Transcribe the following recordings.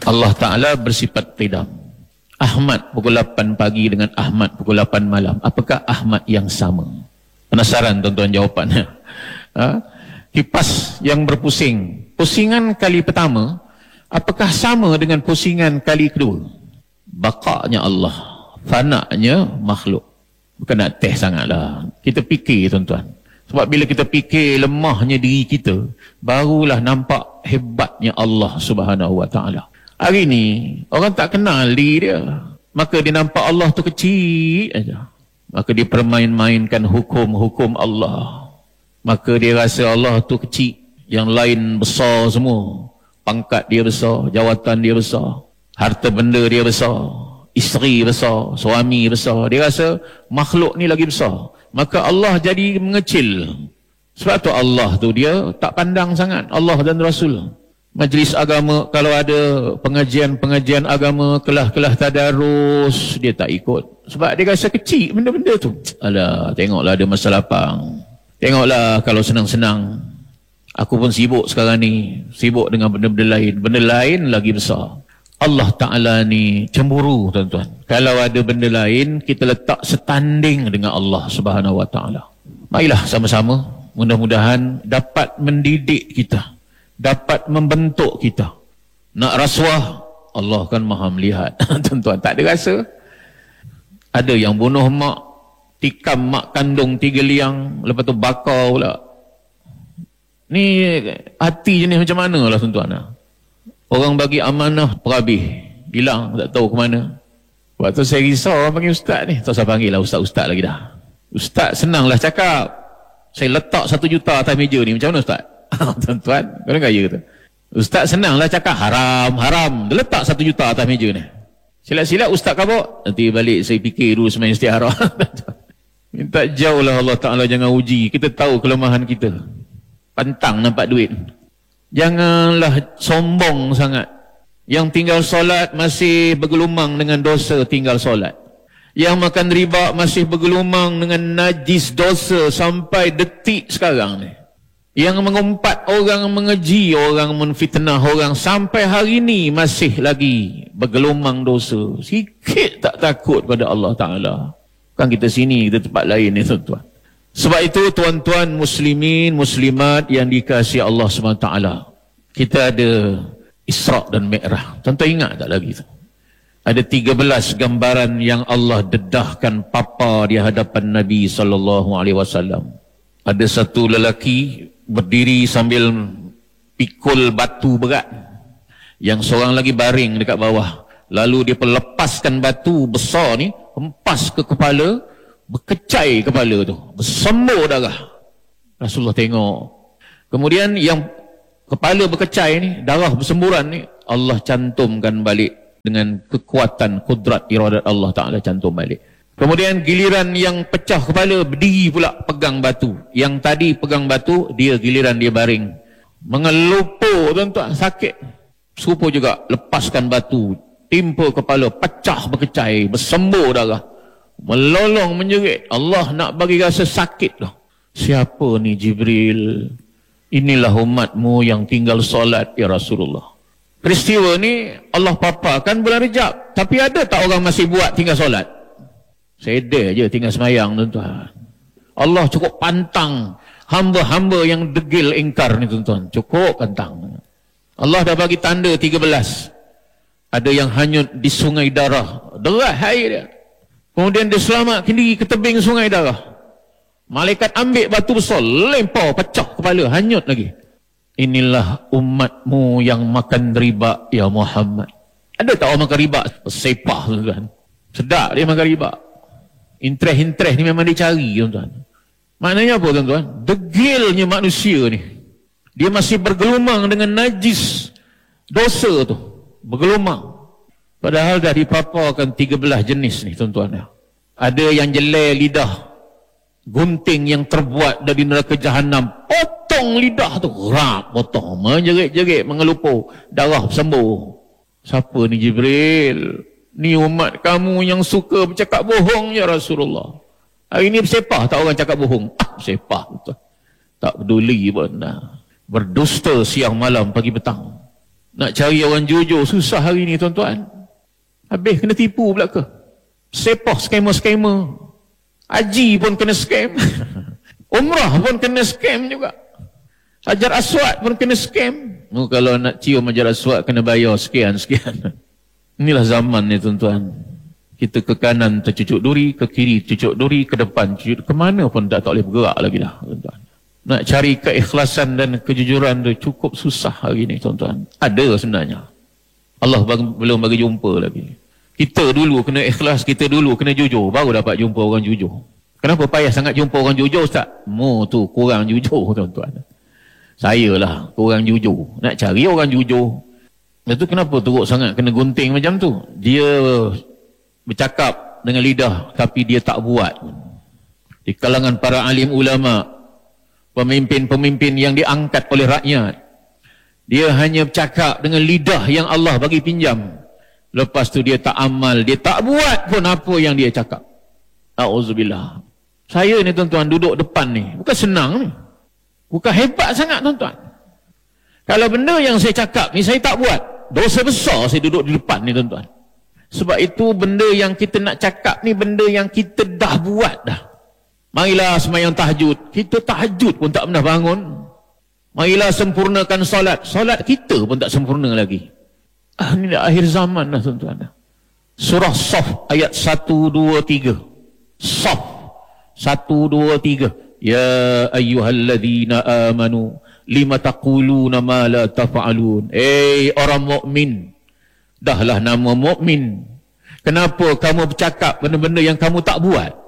Allah Ta'ala bersifat qidam. Ahmad pukul 8 pagi dengan Ahmad pukul 8 malam. Apakah Ahmad yang sama? Penasaran tuan-tuan jawapannya? Kipas yang berpusing, pusingan kali pertama, apakah sama dengan pusingan kali kedua? Bakanya Allah, fananya makhluk. Bukan nak teh sangatlah. Kita fikir tuan-tuan. Sebab bila kita fikir lemahnya diri kita, barulah nampak hebatnya Allah Subhanahu Wa Ta'ala. Hari ni orang tak kenal diri dia, maka dia nampak Allah tu kecil aja. Maka dia permain-mainkan hukum-hukum Allah. Maka dia rasa Allah tu kecil, yang lain besar semua. Pangkat dia besar, jawatan dia besar, harta benda dia besar, isteri besar, suami besar. Dia rasa makhluk ni lagi besar. Maka Allah jadi mengecil. Sebab tu Allah tu dia tak pandang sangat Allah dan Rasul. Majlis agama, kalau ada pengajian-pengajian agama, kelas-kelas tadarus, dia tak ikut. Sebab dia rasa kecil benda-benda tu. Alah, tengoklah ada masa lapang. Tengoklah kalau senang-senang. Aku pun sibuk sekarang ni. Sibuk dengan benda-benda lain. Benda lain lagi besar. Allah Ta'ala ni cemburu tuan-tuan. Kalau ada benda lain, kita letak setanding dengan Allah Subhanahu Wa Ta'ala. Marilah sama-sama. Mudah-mudahan dapat mendidik kita. Dapat membentuk kita. Nak rasuah, Allah kan maha melihat. Tuan-tuan, tak ada rasa. Ada yang bunuh mak, tikam mak kandung 3 liang, lepas tu bakar pula. Ni hati jenis macam mana lah tuan-tuan. Orang bagi amanah perhabis, hilang, tak tahu ke mana. Waktu saya risau orang panggil ustaz ni. Tak usah panggil lah ustaz-ustaz lagi dah. Ustaz senanglah cakap. Saya letak 1 juta atas meja ni, macam mana ustaz? Tuan-tuan, kau kaya tu. Ustaz senanglah cakap haram. Dia letak 1 juta atas meja ni. Silat-silat ustaz kabut. Nanti balik saya fikir dulu semain istiharah. Minta jauhlah Allah Ta'ala jangan uji. Kita tahu kelemahan kita. Pantang nampak duit. Janganlah sombong sangat. Yang tinggal solat masih bergelumang dengan dosa tinggal solat. Yang makan riba masih bergelumang dengan najis dosa sampai detik sekarang ni. Yang mengumpat orang, mengeji orang, menfitnah orang, sampai hari ini masih lagi bergelumang dosa. Sikit tak takut pada Allah Ta'ala. Kan kita sini, kita tempat lain ni tuan-tuan. Sebab itu tuan-tuan muslimin, muslimat yang dikasihi Allah SWT, kita ada Isra' dan Mi'raj. Tuan-tuan ingat tak lagi tu? Ada 13 gambaran yang Allah dedahkan papa di hadapan Nabi SAW. Ada satu lelaki berdiri sambil pikul batu berat, yang seorang lagi baring dekat bawah. Lalu dia lepaskan batu besar ni, hempas ke kepala, berkecai kepala tu, bersembur darah. Rasulullah tengok. Kemudian yang kepala berkecai ni, darah bersemburan ni, Allah cantumkan balik dengan kekuatan kudrat iradat Allah Ta'ala, cantum balik. Kemudian giliran yang pecah kepala, berdiri pula pegang batu. Yang tadi pegang batu, dia giliran dia baring. Mengelupur tuan-tuan, sakit. Serupa juga, lepaskan batu, timpa kepala, pecah berkecai, bersembur darah. Melolong menjerit. Allah nak bagi rasa sakit lah. Siapa ni Jibril? Inilah umatmu yang tinggal solat ya Rasulullah. Peristiwa ni Allah paparkan bulan Rejab. Tapi ada tak orang masih buat tinggal solat? Sedar je tinggal semayang tuan-tuan. Allah cukup pantang hamba-hamba yang degil ingkar ni tuan-tuan. Cukup pantang. Allah dah bagi tanda 13. Ada yang hanyut di sungai darah. Deras air dia. Kemudian dia selamat sendiri ke tebing sungai darah. Malaikat ambil batu besar, lempar, pecah kepala, hanyut lagi. Inilah umatmu yang makan riba ya Muhammad. Ada tak orang makan riba? Sepah tuan-tuan. Sedap dia makan riba. Interest ni memang dicari tuan-tuan. Maknanya apa tuan-tuan? Degilnya manusia ni. Dia masih bergelumang dengan najis dosa tu. Bergelumang. Padahal dah dipaparkan 13 jenis ni tuan-tuan. Ada yang jelai lidah. Gunting yang terbuat dari neraka jahanam. Potong lidah tu. Rap, potong. Menjerit-jerit, mengelupur. Darah bersembur. Siapa ni Jibril? Ni umat kamu yang suka bercakap bohong ya Rasulullah. Hari ni bersepah tak orang cakap bohong? Bersepah betul. Tak peduli pun dah. Berdusta siang malam pagi petang. Nak cari orang jujur susah hari ni tuan-tuan. Habis kena tipu pula ke? Sepoh skamer-skamer. Haji pun kena scam. Umrah pun kena scam juga. Hajar Aswad pun kena scam. Kalau nak cium Hajar Aswad kena bayar sekian-sekian. Inilah zaman ni tuan-tuan. Kita ke kanan tercucuk duri, ke kiri cucuk duri, ke depan cucuk, ke mana pun tak boleh bergerak lagi dah tuan-tuan. Nak cari keikhlasan dan kejujuran tu cukup susah hari ni tuan-tuan. Ada sebenarnya. Allah belum bagi jumpa lagi. Kita dulu kena ikhlas, kita dulu kena jujur, baru dapat jumpa orang jujur. Kenapa payah sangat jumpa orang jujur Ustaz? Tu kurang jujur tuan-tuan. Saya lah kurang jujur. Nak cari orang jujur. Lepas tu kenapa teruk sangat kena gunting macam tu? Dia bercakap dengan lidah tapi dia tak buat. Di kalangan para alim ulama, pemimpin-pemimpin yang diangkat oleh rakyat, dia hanya bercakap dengan lidah yang Allah bagi pinjam. Lepas tu dia tak amal, dia tak buat pun apa yang dia cakap. A'udzubillah. Saya ni tuan-tuan duduk depan ni, bukan senang ni. Bukan hebat sangat tuan-tuan. Kalau benda yang saya cakap ni saya tak buat, dosa besar saya duduk di depan ni tuan-tuan. Sebab itu benda yang kita nak cakap ni benda yang kita dah buat dah. Marilah sembahyang tahajud, kita tahajud pun tak pernah bangun. Marilah sempurnakan solat, solat kita pun tak sempurna lagi. Ini dah akhir zaman dah tuan-tuan. Surah Saf ayat 1, 2, 3. Saf 1, 2, 3. Ya ayyuhalladzina amanu lima taquluna ma la taf'alun. Orang mukmin, dahlah nama mukmin. Kenapa kamu bercakap benda-benda yang kamu tak buat?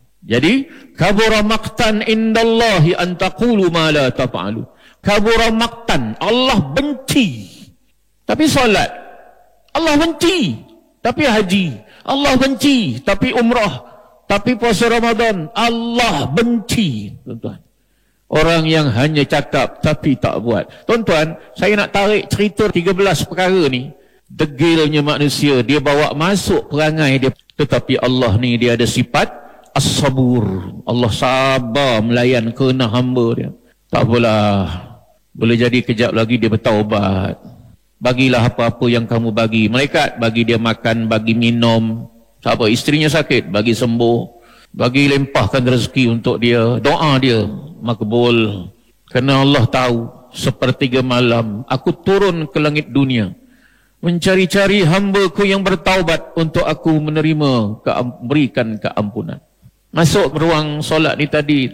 Jadi kabura maqtan indallahi an taqulu ma la taf'alun. Kabura maqtan, Allah benci. Tapi solat, Allah benci. Tapi haji, Allah benci. Tapi umrah, tapi puasa Ramadan, Allah benci. Tuan-tuan, orang yang hanya cakap tapi tak buat. Tuan-tuan, saya nak tarik cerita 13 perkara ni. Degilnya manusia, dia bawa masuk perangai dia. Tetapi Allah ni dia ada sifat as-sabur. Allah sabar melayan kena hamba dia. Tak apalah, boleh jadi kejap lagi dia bertaubat. Bagilah apa-apa yang kamu bagi. Malaikat bagi dia makan, bagi minum. Siapa isterinya sakit, bagi sembuh. Bagi lempahkan rezeki untuk dia. Doa dia makbul. Kerana Allah tahu sepertiga malam aku turun ke langit dunia mencari-cari hamba-Ku yang bertaubat untuk aku menerima, berikan keampunan. Masuk ruang solat ni tadi,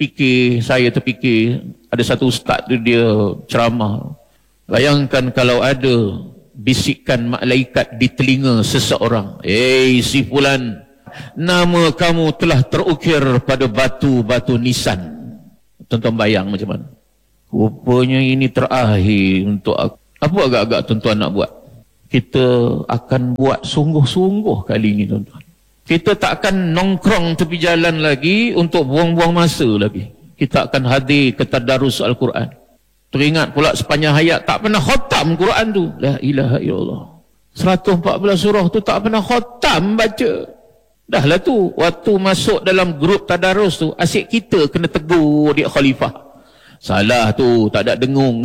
saya terfikir ada satu ustaz tu dia ceramah. Bayangkan kalau ada bisikan malaikat di telinga seseorang. Si fulan, nama kamu telah terukir pada batu-batu nisan. Tuan-tuan bayang macam mana? Rupanya ini terakhir untuk aku. Apa agak-agak tuan-tuan nak buat? Kita akan buat sungguh-sungguh kali ini tuan-tuan. Kita tak akan nongkrong tepi jalan lagi untuk buang-buang masa lagi. Kita akan hadir ke tadarus Al-Quran. Teringat pula sepanjang hayat tak pernah khatam Quran tu. La ilaha illallah. 114 surah tu tak pernah khatam baca. Dah lah tu, waktu masuk dalam grup tadarus tu, asyik kita kena tegur dia khalifah. Salah tu, tak ada dengung.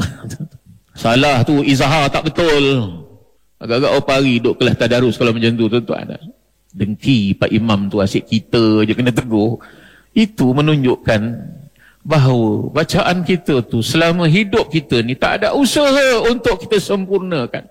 Salah tu, izhar tak betul. Agak-agak opari duduk kelas tadarus kalau macam tu tuan-tuan. Dengki Pak Imam tu, asyik kita je kena tegur. Itu menunjukkan bahawa bacaan kita tu selama hidup kita ni tak ada usaha untuk kita sempurnakan.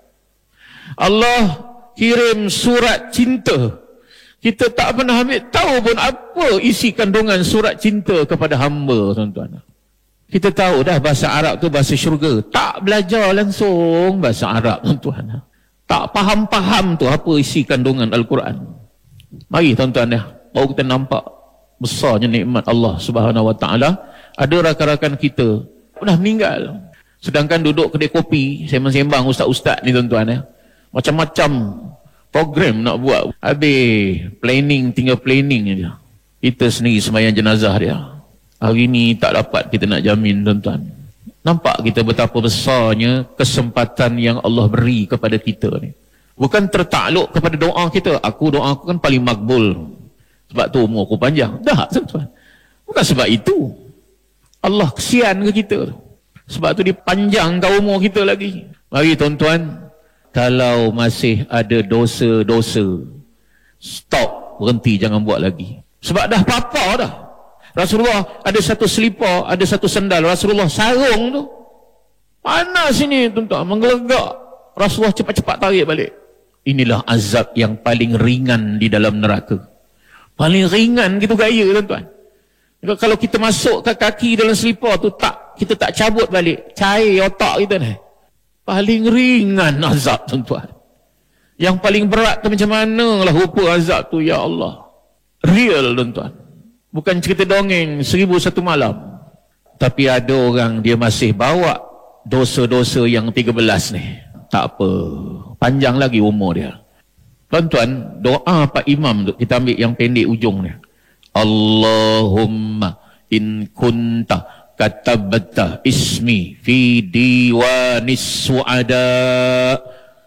Allah kirim surat cinta. Kita tak pernah ambil tahu pun apa isi kandungan surat cinta kepada hamba tuan-tuan. Kita tahu dah bahasa Arab tu bahasa syurga. Tak belajar langsung bahasa Arab tuan-tuan. Tak faham-faham tu apa isi kandungan Al-Quran. Mari tuan-tuan ya, baru kita nampak besarnya nikmat Allah Subhanahu Wa Taala. Ada rakan-rakan kita pernah meninggal. Sedangkan duduk kedai kopi, sembang-sembang ustaz-ustaz ni tuan-tuan ya. Macam-macam program nak buat. Habis planning, tinggal planning je. Kita sendiri sembahyang jenazah dia. Hari ni tak dapat kita nak jamin tuan-tuan. Nampak kita betapa besarnya kesempatan yang Allah beri kepada kita ni. Bukan tertakluk kepada doa kita. Doa aku kan paling makbul. Sebab tu umur aku panjang. Dah tuan-tuan. Bukan sebab itu. Allah kesian ke kita. Sebab tu dia panjangkan umur kita lagi. Mari tuan-tuan, kalau masih ada dosa-dosa, stop, berhenti, jangan buat lagi. Sebab dah apa dah. Rasulullah ada satu selipar, ada satu sandal, Rasulullah sarung tu. Panas sini tuan-tuan, menggelegak. Rasulullah cepat-cepat tarik balik. Inilah azab yang paling ringan di dalam neraka. Paling ringan gitu gaya tuan-tuan. Kalau kita masuk ke kaki dalam selipar tu, kita tak cabut balik, cair otak kita ni. Paling ringan azab tuan-tuan. Yang paling berat tu macam mana lah rupa azab tu, ya Allah. Real tuan-tuan. Bukan cerita dongeng 1001 malam. Tapi ada orang dia masih bawa dosa-dosa yang 13 ni. Tak apa, panjang lagi umur dia. Tuan-tuan, doa Pak Imam tu, kita ambil yang pendek ujung ni. Allahumma in kunta katabta ismi fi diwanis su'ada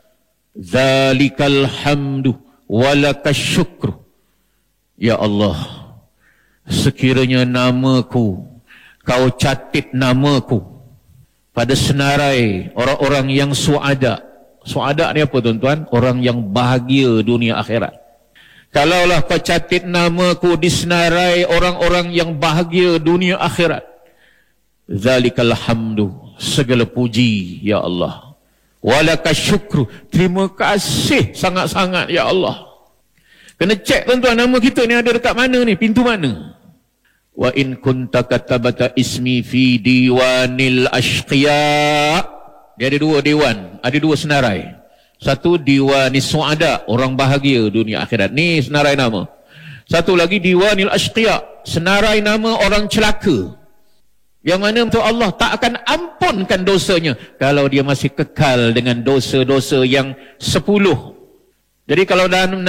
zalikal hamdu walakas syukru. Ya Allah, sekiranya namaku, kau catit namaku pada senarai orang-orang yang su'ada. Su'ada ni apa tuan-tuan? Orang yang bahagia dunia akhirat. Kalaulah kau catit namaku di senarai orang-orang yang bahagia dunia akhirat, zalikal hamdu, segala puji ya Allah, walakas syukru, terima kasih sangat-sangat ya Allah. Kena cek tuan-tuan, nama kita ni ada dekat mana ni, pintu mana. Wa in kunta katabata ismi fi diwanil ashqiya. Dia ada dua dewan, ada dua senarai. Satu diwanis su'ada, orang bahagia dunia akhirat. Ni senarai nama. Satu lagi diwanil ashqiya, senarai nama orang celaka. Yang mana untuk Allah tak akan ampunkan dosanya kalau dia masih kekal dengan dosa-dosa yang 10. Jadi kalau dalam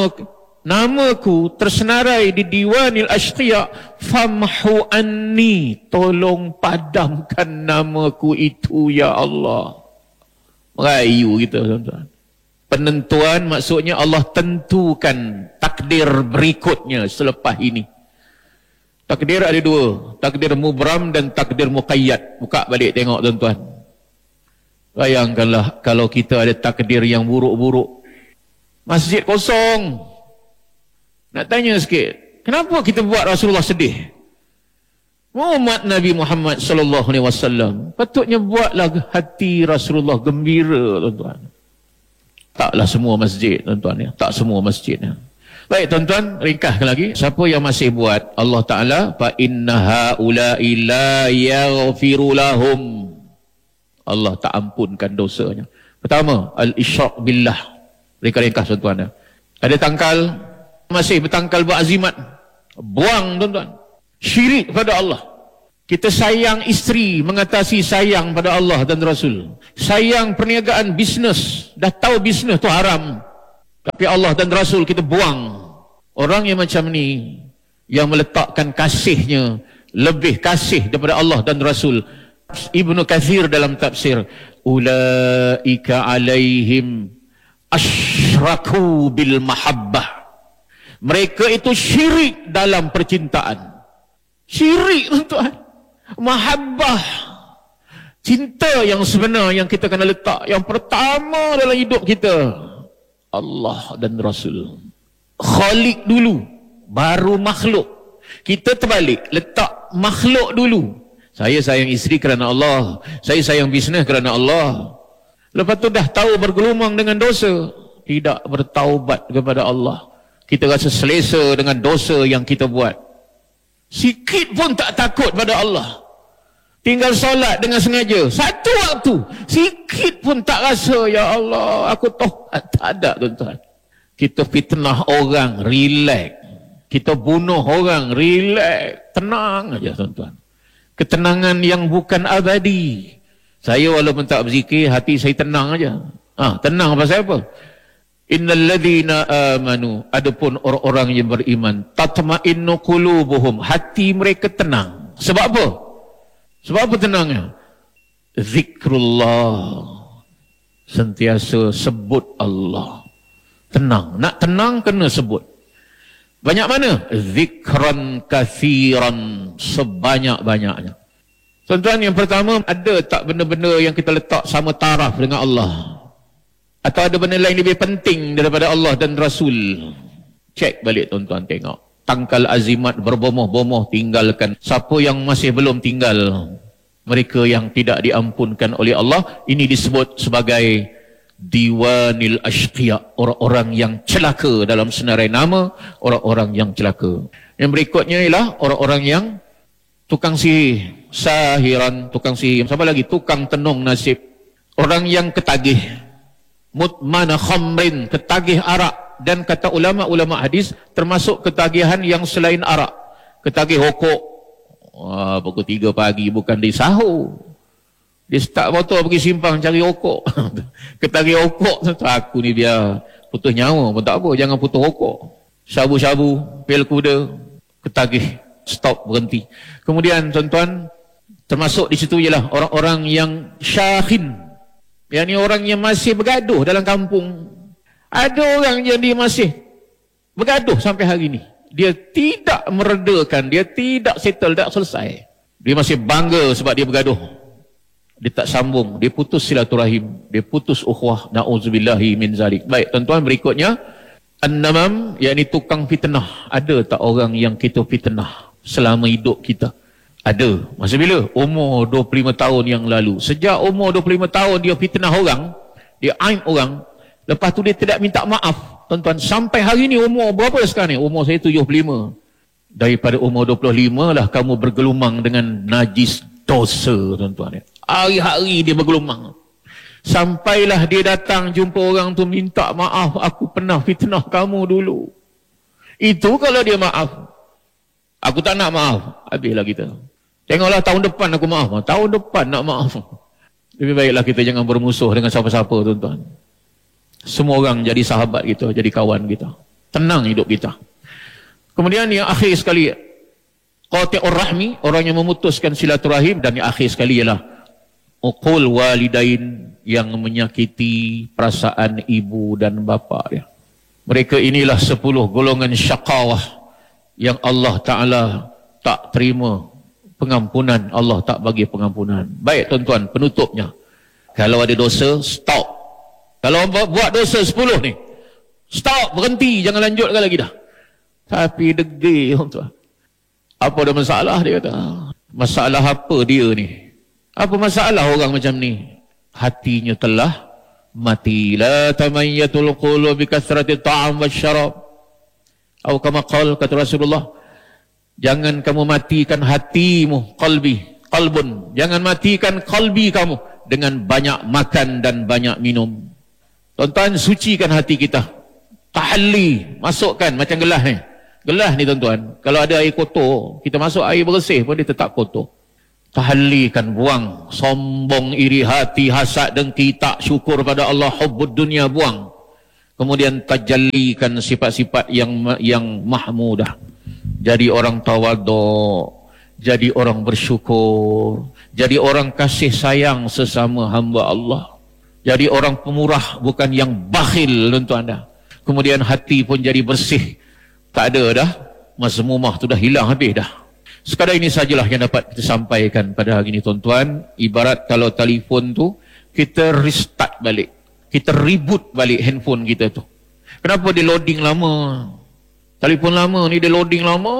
namaku tersenarai di diwanil ashqiya, famhu anni, tolong padamkan namaku itu ya Allah. Merayu kita tuan-tuan. Penentuan maksudnya Allah tentukan takdir berikutnya selepas ini. Takdir ada dua, takdir mubram dan takdir muqayyad. Buka balik tengok tuan-tuan. Bayangkanlah kalau kita ada takdir yang buruk-buruk. Masjid kosong. Nak tanya sikit, kenapa kita buat Rasulullah sedih? Umat Nabi Muhammad sallallahu alaihi wasallam patutnya buatlah hati Rasulullah gembira tuan-tuan. Taklah semua masjid tuan-tuan ya, tak semua masjid ya. Baik tuan-tuan, ringkaskan lagi. Siapa yang masih buat, Allah Taala fa inna haula'i la yaghfiru lahum, Allah tak ampunkan dosanya. Pertama, al-isyrak billah. Ringkas tuan-tuan ya. Ada tangkal, masih bertangkal berazimat, buang tuan-tuan. Syirik pada Allah. Kita sayang isteri mengatasi sayang pada Allah dan Rasul. Sayang perniagaan, bisnes, dah tahu bisnes tu haram, tapi Allah dan Rasul kita buang. Orang yang macam ni, yang meletakkan kasihnya lebih kasih daripada Allah dan Rasul. Ibnu Katsir dalam tafsir, ulaika alaihim asyraku bil mahabbah. Mereka itu syirik dalam percintaan. Syirik tuan-tuan. Mahabbah, cinta yang sebenar yang kita kena letak yang pertama dalam hidup kita, Allah dan Rasul. Khaliq dulu, baru makhluk. Kita terbalik, letak makhluk dulu. Saya sayang isteri kerana Allah, saya sayang bisnes kerana Allah. Lepas tu dah tahu bergelumang dengan dosa, tidak bertaubat kepada Allah. Kita rasa selesa dengan dosa yang kita buat. Sikit pun tak takut pada Allah. Tinggal solat dengan sengaja, satu waktu, sikit pun tak rasa, ya Allah, aku taubat. Tak ada tuan-tuan. Kita fitnah orang, relax. Kita bunuh orang, relax. Tenang aja tuan-tuan. Ketenangan yang bukan abadi. Saya walaupun tak berzikir, hati saya tenang aja. Tenang pasal apa? Innal ladzina amanu, adapun orang-orang yang beriman, tatma'innu qulubuhum, hati mereka tenang. Sebab apa? Sebab apa tenangnya? Zikrullah, sentiasa sebut Allah. Tenang, nak tenang kena sebut. Banyak mana? Zikran kathiran, sebanyak-banyaknya. Tuan-tuan, yang pertama, ada tak benda-benda yang kita letak sama taraf dengan Allah? Atau ada benda lain lebih penting daripada Allah dan Rasul? Cek balik tuan-tuan, tengok. Tangkal azimat berbomoh-bomoh, tinggalkan. Siapa yang masih belum tinggal, mereka yang tidak diampunkan oleh Allah, ini disebut sebagai diwanil ashqiya, orang-orang yang celaka. Dalam senarai nama, orang-orang yang celaka. Yang berikutnya ialah orang-orang yang tukang sihir, sahiran, tukang sihir. Siapa lagi? Tukang tenung nasib. Orang yang ketagih, mutmana khamrin, ketagih arak. Dan kata ulama-ulama hadis, termasuk ketagihan yang selain arak. Ketagih rokok. Pukul 3 pagi bukan di sahur. Dia start motor pergi simpang cari rokok. Ketagih rokok. Aku ni biar putus nyawa pun tak apa, jangan putus rokok. Syabu-syabu, pil kuda, ketagih, stop, berhenti. Kemudian tuan-tuan, termasuk di situ ialah orang-orang yang syakhin. Yang ni orang yang masih bergaduh dalam kampung. Ada orang yang dia masih bergaduh sampai hari ini. Dia tidak meredakan, dia tidak settle, tak selesai. Dia masih bangga sebab dia bergaduh. Dia tak sambung, dia putus silaturahim, dia putus ukhuwah. Na'udzubillahi min zalik. Baik, tuan-tuan, berikutnya an-namam, yakni tukang fitnah. Ada tak orang yang kita fitnah selama hidup kita? Ada. Masa bila? Umur 25 tahun yang lalu. Sejak umur 25 tahun dia fitnah orang, dia aib orang. Lepas tu dia tidak minta maaf. Tuan-tuan, sampai hari ni umur berapa sekarang ni? Umur saya 75. Daripada umur 25 lah kamu bergelumang dengan najis dosa, tuan-tuan. Hari-hari dia bergelumang. Sampailah dia datang jumpa orang tu minta maaf, aku pernah fitnah kamu dulu. Itu kalau dia maaf. Aku tak nak maaf. Habislah kita. Tengoklah tahun depan aku maaf. Tahun depan nak maaf. Lebih baiklah kita jangan bermusuh dengan siapa-siapa, tuan-tuan. Semua orang jadi sahabat kita, jadi kawan kita. Tenang hidup kita. Kemudian yang akhir sekali, qati'ur rahmi, orang yang memutuskan silaturahim. Dan yang akhir sekali ialah uqul walidain, yang menyakiti perasaan ibu dan bapa dia. Mereka inilah 10 golongan syaqawah yang Allah Ta'ala tak terima pengampunan. Allah tak bagi pengampunan. Baik tuan-tuan, penutupnya. Kalau ada dosa, stop. Kalau buat dosa 10 ni, stop, berhenti, jangan lanjutkan lagi dah. Tapi degil tuan. Apa ada masalah dia kata? Masalah apa dia ni? Apa masalah orang macam ni? Hatinya telah mati. La tamayyatul qulub bi kasrati ta'am wasyarab. Atau kama qala, kata Rasulullah, jangan kamu matikan hatimu, qalbun. Jangan matikan qalbi kamu dengan banyak makan dan banyak minum. Tuan-tuan, sucikan hati kita. Tahalli, masukkan macam gelas ni. Gelas ni tuan-tuan, kalau ada air kotor, kita masuk air bersih pun dia tetap kotor. Tahallikan, buang sombong, iri hati, hasad, dengki, tak syukur pada Allah, hubbud dunia, buang. Kemudian tajallikan sifat-sifat yang mahmudah. Jadi orang tawadhu, jadi orang bersyukur, jadi orang kasih sayang sesama hamba Allah. Jadi orang pemurah, bukan yang bakhil, tuan-tuan dah. Kemudian hati pun jadi bersih. Tak ada dah, masa mumah tu dah hilang habis dah. Sekadar ini sajalah yang dapat kita sampaikan pada hari ini, tuan-tuan. Ibarat kalau telefon tu, kita restart balik. Kita reboot balik handphone kita tu. Kenapa dia loading lama? Telefon lama ni dia loading lama.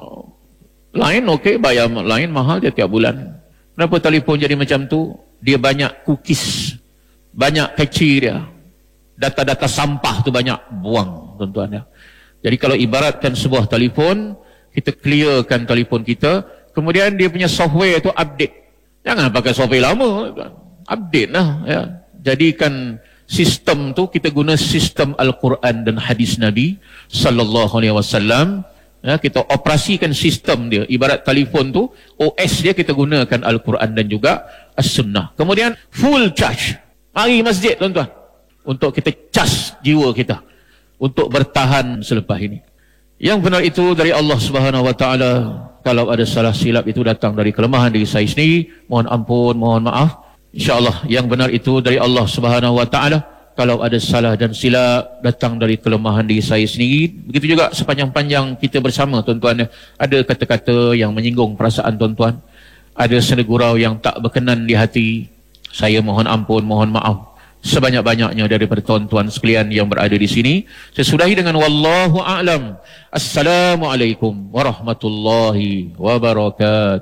Lain okey, bayar lain mahal dia tiap bulan. Kenapa telefon jadi macam tu? Dia banyak cookies. Banyak kecil dia. Data-data sampah tu banyak, buang, tuan-tuan ya. Jadi kalau ibaratkan sebuah telefon, kita clearkan telefon kita, kemudian dia punya software tu update. Jangan pakai software lama, update lah ya. Jadikan sistem tu, kita guna sistem Al-Quran dan hadis Nabi sallallahu alaihi wasallam. Ya, kita operasikan sistem dia. Ibarat telefon tu, OS dia kita gunakan Al-Quran dan juga As-Sunnah. Kemudian full charge. Mari masjid, tuan-tuan, untuk kita cas jiwa kita untuk bertahan selepas ini. Yang benar itu dari Allah Subhanahu wa taala. Kalau ada salah silap itu datang dari kelemahan diri saya sendiri, mohon ampun, mohon maaf. Insya-Allah yang benar itu dari Allah Subhanahu wa taala. Kalau ada salah dan silap datang dari kelemahan diri saya sendiri. Begitu juga sepanjang-panjang kita bersama, tuan-tuan, ada kata-kata yang menyinggung perasaan tuan-tuan, ada senegurau yang tak berkenan di hati, saya mohon ampun, mohon maaf sebanyak-banyaknya daripada tuan-tuan sekalian yang berada di sini. Saya sudahi dengan wallahu a'lam. Assalamualaikum warahmatullahi wabarakatuh.